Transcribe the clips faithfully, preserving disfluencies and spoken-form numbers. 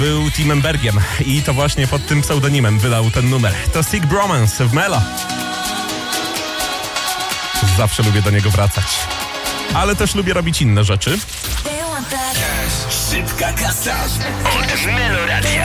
Był Timem Bergiem i to właśnie pod tym pseudonimem wydał ten numer. To Sick Bromance w Melo. Zawsze lubię do niego wracać. Ale też lubię robić inne rzeczy. Szybka kasa od Melo Radia.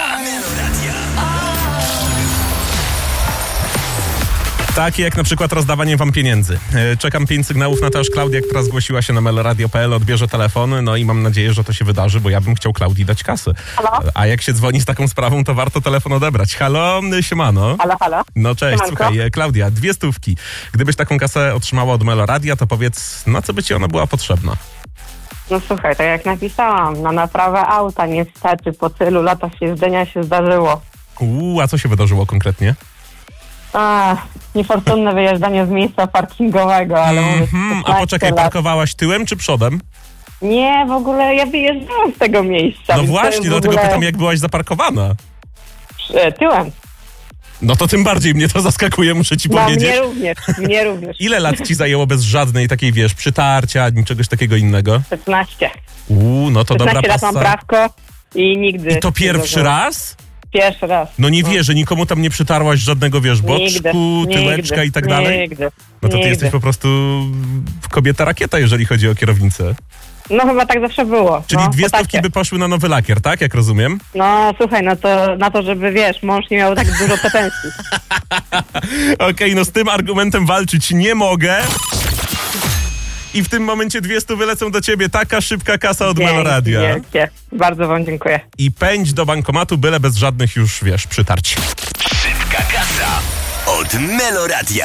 Takie jak na przykład rozdawanie wam pieniędzy. Czekam pięć sygnałów na to, aż Klaudia, która zgłosiła się na meloradio kropka p l, odbierze telefon, no i mam nadzieję, że to się wydarzy, bo ja bym chciał Klaudii dać kasy. Halo? A jak się dzwoni z taką sprawą, to warto telefon odebrać. Halo, siemano. Halo, halo. No cześć, Siemanko. słuchaj, Klaudia, dwie stówki. Gdybyś taką kasę otrzymała od meloradia, to powiedz, na co by ci ona była potrzebna? No słuchaj, tak jak napisałam, na naprawę auta niestety po tylu latach jeżdżenia się zdarzyło. Uuu, a co się wydarzyło konkretnie? A, niefortunne wyjeżdżanie z miejsca parkingowego, ale mówię, Mhm, a szesnaście poczekaj, lat. parkowałaś tyłem czy przodem? Nie, w ogóle ja wyjeżdżałam z tego miejsca. No więc to właśnie, jest w dlatego ogóle- pytam, jak byłaś zaparkowana. E, Tyłem. No to tym bardziej mnie to zaskakuje, muszę ci No, powiedzieć. mnie również, mnie również. Ile lat ci zajęło bez żadnej takiej, wiesz, przytarcia, ani czegoś takiego innego? szesnaście. Uuu, no to dobra szesnaście lat mam pasa. prawko i nigdy. I to nie pierwszy zdarzyło. raz? Pierwszy raz. No nie wierzę, nikomu tam nie przytarłaś żadnego, wiesz, boczku, Nigdy, tyłeczka nigdy, i tak dalej? Nigdy, No to ty nigdy. jesteś po prostu kobieta rakieta, jeżeli chodzi o kierownicę. No chyba tak zawsze było. Czyli no, dwie po stówki tacie. by poszły na nowy lakier, tak? Jak rozumiem? No słuchaj, no to na to, żeby wiesz, mąż nie miał tak dużo pretensji. Okej, no z tym argumentem walczyć nie mogę. I w tym momencie dwie stówy lecą do ciebie. Taka szybka kasa od Meloradia. Wielkie. Bardzo wam dziękuję. I pędź do bankomatu, byle bez żadnych już, wiesz, przytarć. Szybka kasa od Melo Radia.